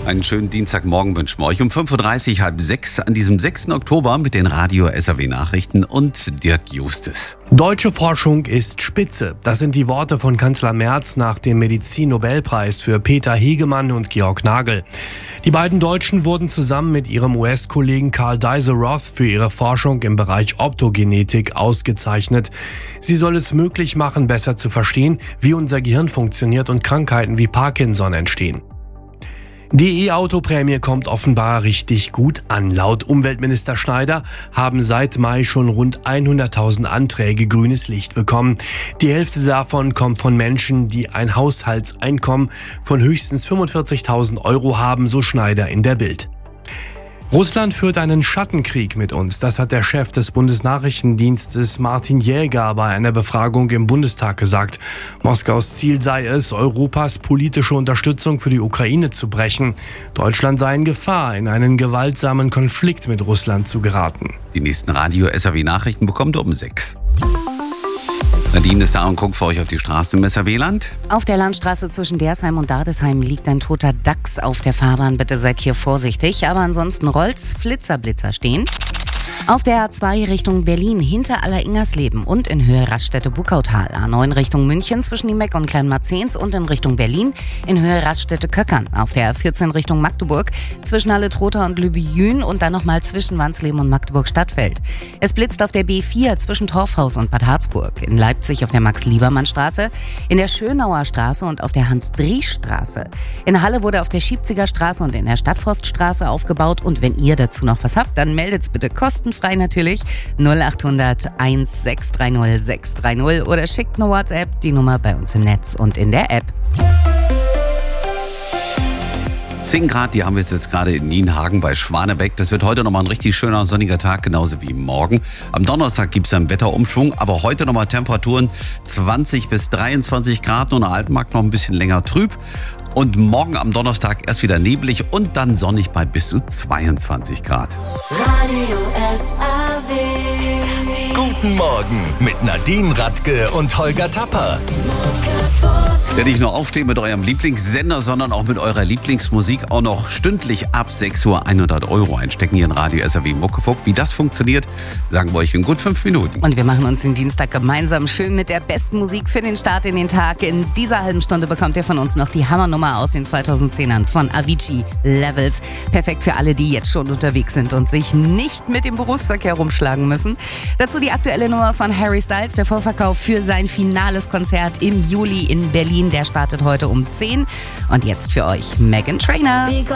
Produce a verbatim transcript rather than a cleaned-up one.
Einen schönen Dienstagmorgen wünschen wir euch um fünf Uhr dreißig, halb sechs an diesem sechsten Oktober mit den Radio S R W Nachrichten und Dirk Justes. Deutsche Forschung ist spitze. Das sind die Worte von Kanzler Merz nach dem Medizin-Nobelpreis für Peter Hegemann und Georg Nagel. Die beiden Deutschen wurden zusammen mit ihrem U S-Kollegen Karl Deiseroth für ihre Forschung im Bereich Optogenetik ausgezeichnet. Sie soll es möglich machen, besser zu verstehen, wie unser Gehirn funktioniert und Krankheiten wie Parkinson entstehen. Die E-Auto-Prämie kommt offenbar richtig gut an. Laut Umweltminister Schneider haben seit Mai schon rund hunderttausend Anträge grünes Licht bekommen. Die Hälfte davon kommt von Menschen, die ein Haushaltseinkommen von höchstens fünfundvierzigtausend Euro haben, so Schneider in der Bild. Russland führt einen Schattenkrieg mit uns. Das hat der Chef des Bundesnachrichtendienstes Martin Jäger bei einer Befragung im Bundestag gesagt. Moskaus Ziel sei es, Europas politische Unterstützung für die Ukraine zu brechen. Deutschland sei in Gefahr, in einen gewaltsamen Konflikt mit Russland zu geraten. Die nächsten Radio S R W Nachrichten bekommt ihr um sechs. Nadine ist da und guckt für euch auf die Straße im S R W-Land. Auf der Landstraße zwischen Dersheim und Dardesheim liegt ein toter Dachs auf der Fahrbahn. Bitte seid hier vorsichtig. Aber ansonsten rollt's, Flitzerblitzer stehen. Auf der A zwei Richtung Berlin hinter Aller-Ingersleben und in Höhe Raststätte-Buckautal. A neun Richtung München zwischen Niemeck und Kleinmarzens und in Richtung Berlin in Höhe Raststätte-Köckern. Auf der A vierzehn Richtung Magdeburg zwischen Halle-Trotha und Lübejün und dann nochmal zwischen Wansleben und Magdeburg-Stadtfeld. Es blitzt auf der B vier zwischen Torfhaus und Bad Harzburg. In Leipzig auf der Max-Liebermann-Straße, in der Schönauer Straße und auf der Hans-Driesch-Straße. In Halle wurde auf der Schiebziger Straße und in der Stadtforststraße aufgebaut. Und wenn ihr dazu noch was habt, dann meldet's bitte kostenfrei natürlich null acht hundert eins sechs drei null sechs drei null oder schickt eine WhatsApp, die Nummer bei uns im Netz und in der App. zehn Grad, die haben wir jetzt gerade in Nienhagen bei Schwanebeck. Das wird heute nochmal ein richtig schöner sonniger Tag, genauso wie morgen. Am Donnerstag gibt es einen Wetterumschwung, aber heute nochmal Temperaturen zwanzig bis dreiundzwanzig Grad, nur in der Altmark noch ein bisschen länger trüb. Und morgen am Donnerstag erst wieder neblig und dann sonnig bei bis zu zweiundzwanzig Grad. Radio S R W. Guten Morgen mit Nadine Radke und Holger Tapper. Ja, nicht nur aufstehen mit eurem Lieblingssender, sondern auch mit eurer Lieblingsmusik auch noch stündlich ab sechs Uhr hundert Euro einstecken hier in Radio S R W Muckefuck. Wie das funktioniert, sagen wir euch in gut fünf Minuten. Und wir machen uns den Dienstag gemeinsam schön mit der besten Musik für den Start in den Tag. In dieser halben Stunde bekommt ihr von uns noch die Hammernummer aus den zweitausendzehnern von Avicii, Levels. Perfekt für alle, die jetzt schon unterwegs sind und sich nicht mit dem Berufsverkehr rumschlagen müssen. Dazu die aktuelle Nummer von Harry Styles, der Vorverkauf für sein finales Konzert im Juli in Berlin. Der startet heute um zehn. Und jetzt für euch Meghan Trainor.